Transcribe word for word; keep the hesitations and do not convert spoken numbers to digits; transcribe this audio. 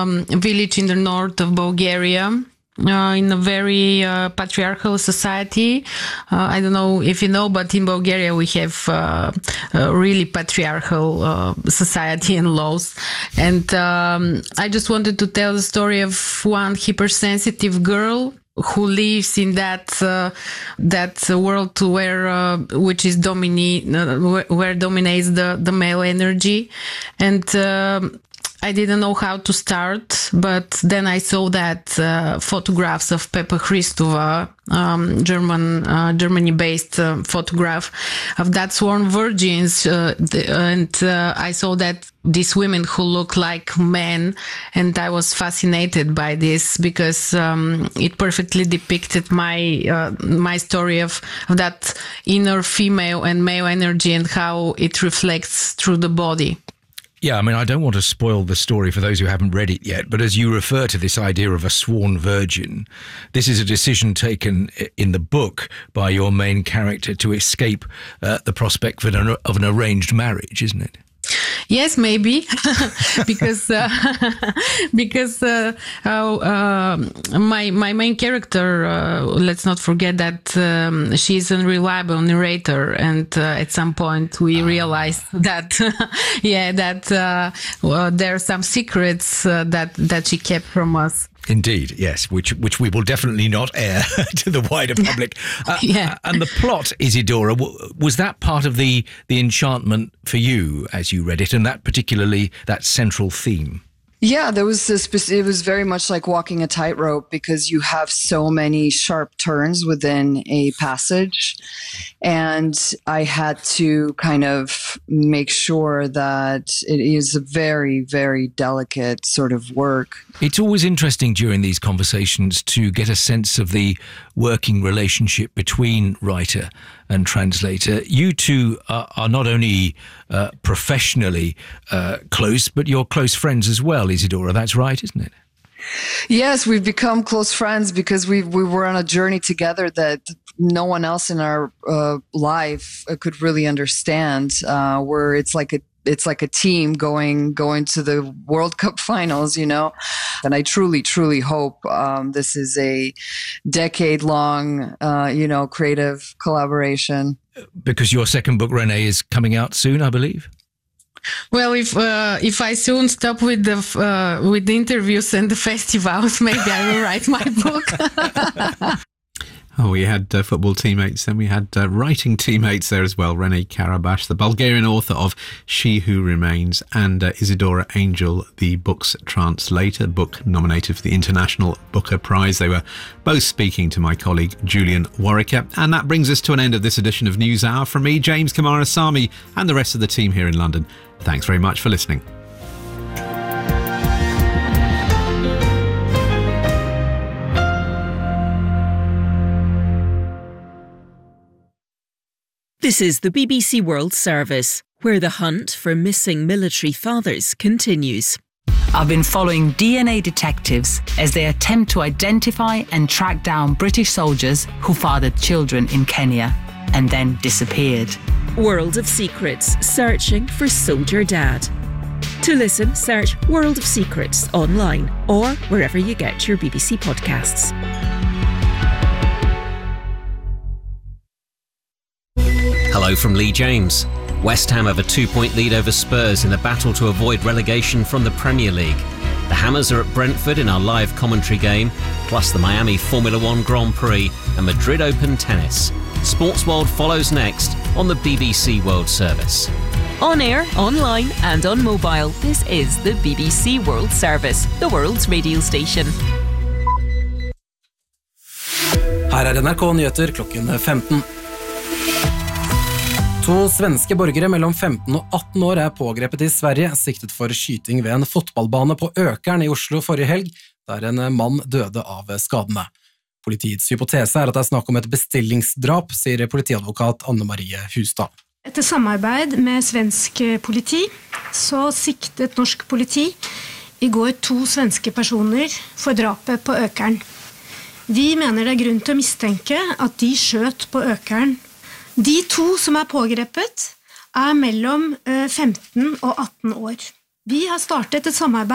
um, village in the north of Bulgaria. Uh, in a very uh, patriarchal society. Uh, I don't know if you know, but in Bulgaria we have uh, a really patriarchal uh, society and laws. And um, I just wanted to tell the story of one hypersensitive girl who lives in that uh, that world where uh, which is dominate uh, where, where dominates the the male energy. And um, I didn't know how to start, but then I saw that uh, photographs of Pepa Christova, um, German, uh, Germany-based uh, photograph of that sworn virgins, uh, the, and uh, I saw that these women who look like men, and I was fascinated by this because um, it perfectly depicted my uh, my story of, of that inner female and male energy and how it reflects through the body. Yeah, I mean, I don't want to spoil the story for those who haven't read it yet, but as you refer to this idea of a sworn virgin, this is a decision taken in the book by your main character to escape uh, the prospect of an, of an arranged marriage, isn't it? Yes, maybe, because uh, because uh, uh, my my main character. Uh, let's not forget that um, she's an unreliable narrator, and uh, at some point we realized that, yeah, that uh, well, there are some secrets uh, that that she kept from us. Indeed, yes, which which we will definitely not air to the wider public. Uh, yeah. And the plot, Isidora, was that part of the, the enchantment for you as you read it, and that particularly that central theme? Yeah, there was this, it was very much like walking a tightrope because you have so many sharp turns within a passage. And I had to kind of make sure that it is a very, very delicate sort of work. It's always interesting during these conversations to get a sense of the working relationship between writer and translator. You two are, are not only uh, professionally uh, close, but you're close friends as well, Isidora. That's right, isn't it? Yes, we've become close friends because we we were on a journey together that no one else in our uh, life could really understand. Uh, where it's like a it's like a team going going to the World Cup finals, you know. And I truly, truly hope um, this is a decade-long, uh, you know, creative collaboration. Because your second book, Renee, is coming out soon, I believe. Well, if uh, if I soon stop with the uh, with the interviews and the festivals, maybe I will write my book. Oh, we had uh, football teammates, then we had uh, writing teammates there as well. Renee Karabash, the Bulgarian author of She Who Remains, and uh, Isidora Angel, the book's translator, book nominated for the International Booker Prize. They were both speaking to my colleague Julian Warwicker. And that brings us to an end of this edition of News Hour. From me, James Kamarasamy, and the rest of the team here in London. Thanks very much for listening. This is the B B C World Service, where the hunt for missing military fathers continues. I've been following D N A detectives as they attempt to identify and track down British soldiers who fathered children in Kenya and then disappeared. World of Secrets, searching for Soldier Dad. To listen, search World of Secrets online or wherever you get your B B C podcasts. Hello from Lee James. West Ham have a two-point lead over Spurs in the battle to avoid relegation from the Premier League. The Hammers are at Brentford in our live commentary game, plus the Miami Formula One Grand Prix and Madrid Open tennis. Sports World follows next on the B B C World Service. On air, online and on mobile, this is the B B C World Service, the world's radio station. Her er N R K Nyheter klokken femten. To svenske borgere mellom femten og atten år er pågrepet i Sverige, siktet for skyting ved en fotballbane på Økern i Oslo forrige helg, der en mann døde av skadene. Politiets hypotese er at det er snakk om et bestillingsdrap, sier politiadvokat Anne Marie Hustad. Etter samarbeid med svensk politi, så siktet norsk politi i går to svenske personer for drapet på Økern. Vi mener det er grunn til å mistenke at de skjøt på Økern. De to som er pågrepet er mellom femten og atten år. Vi har startet et samarbeid